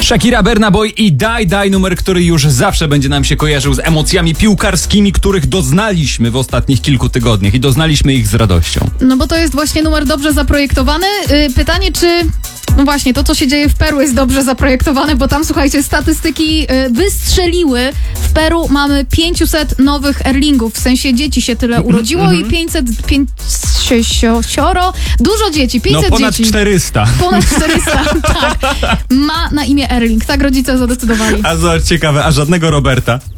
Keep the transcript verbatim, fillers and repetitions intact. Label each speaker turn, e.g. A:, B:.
A: Shakira, Burna Boy i Die Die, numer, który już zawsze będzie nam się kojarzył z emocjami piłkarskimi, których doznaliśmy w ostatnich kilku tygodniach i doznaliśmy ich z radością.
B: No bo to jest właśnie numer dobrze zaprojektowany. Yy, pytanie, czy... No właśnie, to co się dzieje w Peru jest dobrze zaprojektowane, bo tam, słuchajcie, statystyki y, wystrzeliły. W Peru mamy pięćset nowych Erlingów, w sensie dzieci się tyle urodziło mm-hmm. i pięćset pięćdziesiąt Dużo dzieci, pięćset
A: no ponad
B: dzieci.
A: czterysta.
B: Ponad czterysta, tak. Ma na imię Erling, tak rodzice zadecydowali.
A: A zobacz, ciekawe, a żadnego Roberta?